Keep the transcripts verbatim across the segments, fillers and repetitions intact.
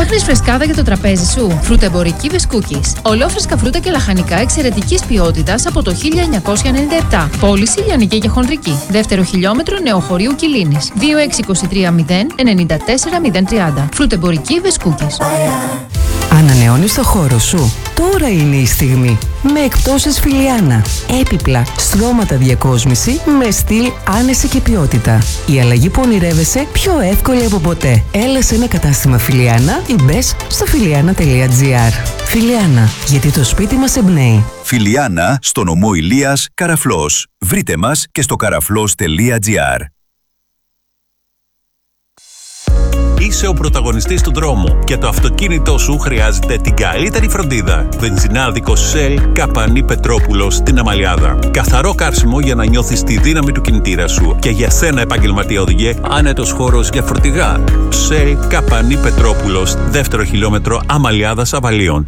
Ψάχνεις φρεσκάδα για το τραπέζι σου? Φρουτεμπορική Βεσκούκης. Ολόφρεσκα φρούτα και λαχανικά εξαιρετικής ποιότητας από το χίλια εννιακόσια ενενήντα επτά. Πώληση λιανική και χονδρική. Δεύτερο χιλιόμετρο Νεοχωρίου Κιλίνης. δύο έξι δύο τρία μηδέν εννιά τέσσερα μηδέν τρία μηδέν. Φρουτεμπορική Βεσκούκης. Ανανεώνεις το χώρο σου? Τώρα είναι η στιγμή. Με εκπτώσεις Φιλιάνα. Έπιπλα, στρώματα διακόσμηση με στυλ, άνεση και ποιότητα. Η αλλαγή που ονειρεύεσαι πιο εύκολη από ποτέ. Έλα σε ένα κατάστημα Φιλιάνα ή μπες στο φιλιάνα τελεία τζι άρ. Φιλιάνα, γιατί το σπίτι μας εμπνέει. Φιλιάνα, στο νομό Ηλίας, Καραφλός. Βρείτε μας και στο καραφλός τελεία τζι άρ. Είσαι ο πρωταγωνιστής του δρόμου και το αυτοκίνητό σου χρειάζεται την καλύτερη φροντίδα. Βενζινάδικο Shell Καπανή Πετρόπουλος στην Αμαλιάδα. Καθαρό καύσιμο για να νιώθεις τη δύναμη του κινητήρα σου. Και για σένα, επαγγελματία οδηγέ, άνετος χώρος για φορτηγά. Shell Καπανή Πετρόπουλος, δεύτερο χιλιόμετρο Αμαλιάδας Αβαλίων.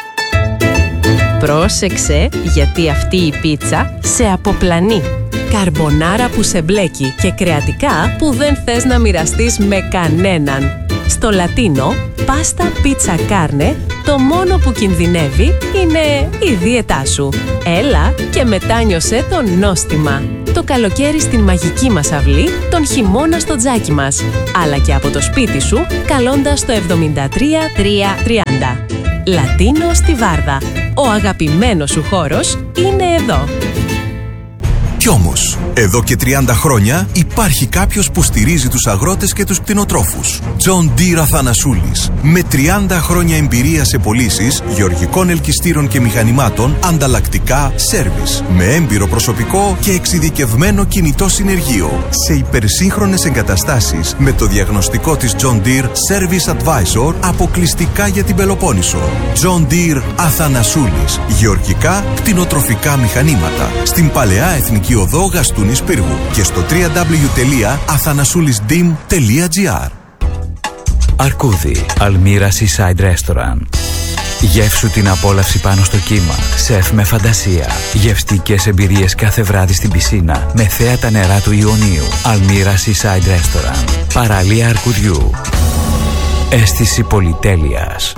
Πρόσεξε, γιατί αυτή η πίτσα σε αποπλανεί. Καρμπονάρα που σε μπλέκει και κρεατικά που δεν θες να μοιραστείς με κανέναν. Στο Λατίνο, πάστα πίτσα κάρνε, το μόνο που κινδυνεύει είναι η δίαιτά σου. Έλα και μετάνιωσέ το νόστιμα. Το καλοκαίρι στην μαγική μας αυλή, τον χειμώνα στο τζάκι μας. Αλλά και από το σπίτι σου, καλώντας το εβδομήντα τρία τρία τριάντα. Λατίνο στη Βάρδα. Ο αγαπημένος σου χώρος είναι εδώ. Κι όμως, εδώ και τριάντα χρόνια υπάρχει κάποιος που στηρίζει τους αγρότες και τους κτηνοτρόφους. John Deere Αθανασούλης. Με τριάντα χρόνια εμπειρία σε πωλήσεις γεωργικών ελκυστήρων και μηχανημάτων, ανταλλακτικά, σέρβις. Με έμπειρο προσωπικό και εξειδικευμένο κινητό συνεργείο. Σε υπερσύγχρονες εγκαταστάσεις με το διαγνωστικό της John Deere Service Advisor αποκλειστικά για την Πελοπόννησο. John Deere Αθανασούλης. Γεωργικά, κτηνοτροφικά μηχανήματα. Στην Παλαιά Εθνική Οδό Γαστούνης Πύργου και στο double-u double-u double-u τελεία αθανασούλισdim τελεία τζι άρ. Αρκούδι, Αλμύρα Seaside Restaurant. Γεύσου την απόλαυση πάνω στο κύμα. Σεφ με φαντασία. Γευστικές εμπειρίες κάθε βράδυ στην πισίνα με θέατα νερά του Ιωνίου. Αλμύρα Seaside Restaurant. Παραλία Αρκουδιού. Αίσθηση πολυτέλειας.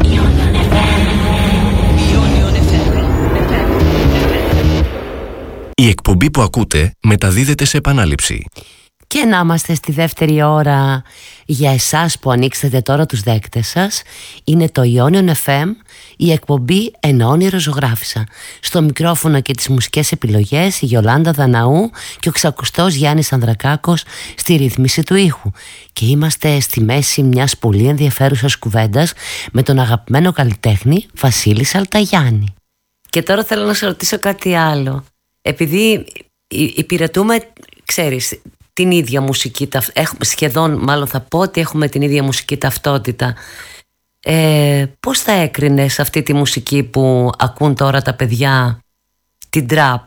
Η εκπομπή που ακούτε μεταδίδεται σε επανάληψη. Και να είμαστε στη δεύτερη ώρα για εσάς που ανοίξετε τώρα τους δέκτες σας. Είναι το Ionion εφ εμ, η εκπομπή «Ένα όνειρο ζωγράφισα». Στο μικρόφωνο και τις μουσικές επιλογές η Γιολάντα Δαναού και ο ξακουστός Γιάννης Ανδρακάκος στη ρύθμιση του ήχου. Και είμαστε στη μέση μιας πολύ ενδιαφέρουσας κουβέντας με τον αγαπημένο καλλιτέχνη Βασίλη Σαλταγιάννη. Και τώρα θέλω να σε ρωτήσω κάτι άλλο. Επειδή υπηρετούμε, ξέρεις, την ίδια μουσική, έχουμε σχεδόν, μάλλον θα πω ότι έχουμε την ίδια μουσική ταυτότητα. Ε, πώς θα έκρινες αυτή τη μουσική που ακούν τώρα τα παιδιά, την τραπ?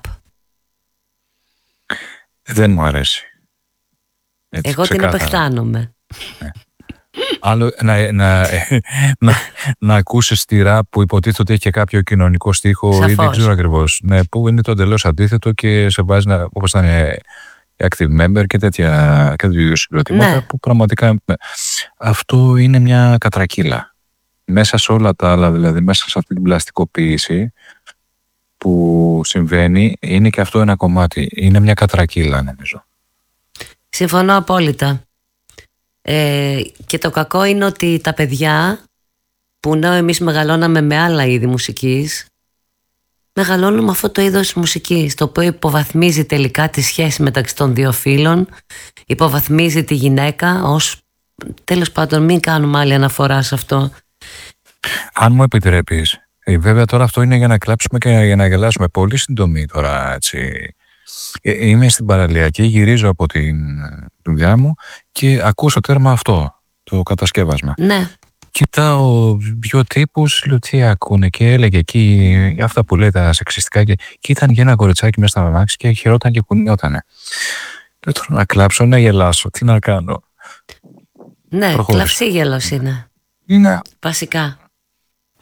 Δεν μου αρέσει. Έτσι, εγώ ξεκάθαρα την επεχθάνομαι. Ναι. Άλλο να, να, να, να ακούσεις τη ραπ που υποτίθεται ότι έχει και κάποιο κοινωνικό στίχο. Σαφώς. Ή δεν ξέρω ακριβώς, ναι, που είναι το εντελώς αντίθετο και σε βάζει να, όπως ήταν active member και τέτοια τέτοιου συγκροτήματα, ναι, που πραγματικά αυτό είναι μια κατρακύλα μέσα σε όλα τα άλλα, δηλαδή μέσα σε αυτή την πλαστικοποίηση που συμβαίνει, είναι και αυτό ένα κομμάτι, είναι μια κατρακύλα, νομίζω. Συμφωνώ απόλυτα. Ε, και το κακό είναι ότι τα παιδιά που ενώ εμείς μεγαλώναμε με άλλα είδη μουσικής, μεγαλώνουν με αυτό το είδος μουσικής, το οποίο υποβαθμίζει τελικά τη σχέση μεταξύ των δύο φύλων, υποβαθμίζει τη γυναίκα ως, τέλος πάντων, μην κάνουμε άλλη αναφορά σε αυτό. Αν μου επιτρέπεις, βέβαια τώρα αυτό είναι για να κλάψουμε και για να γελάσουμε. Πολύ συντομή τώρα, έτσι. Είμαι στην παραλιακή, γυρίζω από την δουλειά μου και ακούω στο τέρμα αυτό, το κατασκεύασμα. Ναι. Κοιτάω δύο τύπους, λέω τι ακούνε, και έλεγε εκεί αυτά που λέει τα σεξιστικά και, και ήταν και ένα κοριτσάκι μέσα στα μαμάξι και χαιρόταν και κουνιότανε. Λέω τώρα να κλάψω, να γελάσω, τι να κάνω. Ναι, κλαυσίγελος είναι. Είναι. Βασικά.